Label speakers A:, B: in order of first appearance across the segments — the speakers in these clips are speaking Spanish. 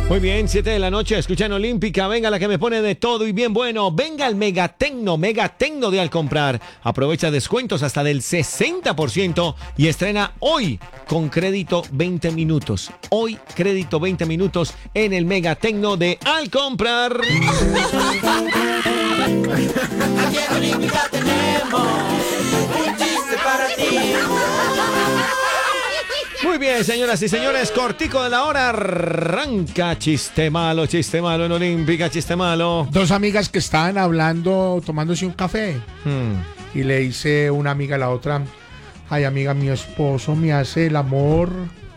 A: Muy bien, 7 de la noche, escuchan Olímpica, venga la que me pone de todo y bien bueno, venga el Megatecno de Al Comprar. Aprovecha descuentos hasta del 60% y estrena hoy con crédito 20 minutos. Hoy crédito 20 minutos en el Megatecno de Al Comprar.
B: Aquí en Olímpica tenemos un chiste para ti.
A: Muy bien, señoras y señores, cortico de la hora, arranca chiste malo en Olímpica, chiste malo.
C: Dos amigas que estaban hablando, tomándose un café, y le dice una amiga a la otra: ay, amiga, mi esposo me hace el amor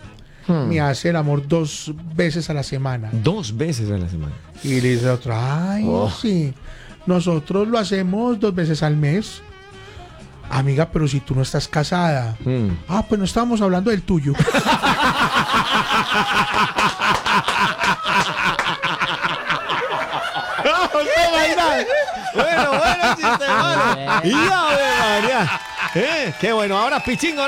C: 2 veces a la semana.
A: 2 veces a la semana.
C: Y le dice la otra: ay, sí, nosotros lo hacemos 2 veces al mes. Amiga, pero si tú no estás casada. Ah, pues no estábamos hablando del tuyo.
A: Bueno, chiste malo. Y María. Qué bueno, ahora pichingo.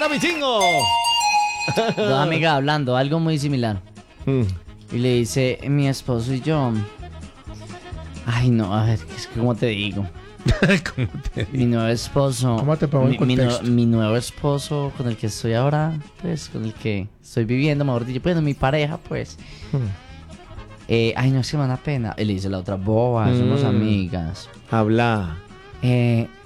D: Dos amigas hablando, algo muy similar. Y le dice mi esposo y yo: ay, no, a ver, es que ¿cómo te digo? Mi nuevo esposo.
C: ¿Cómo te pongo en contexto?
D: Mi nuevo esposo con el que estoy ahora, pues, con el que estoy viviendo, mejor dicho, pues, mi pareja, pues. Ay, no, es que me da pena. Y le dice la otra: boba, somos amigas.
A: Habla.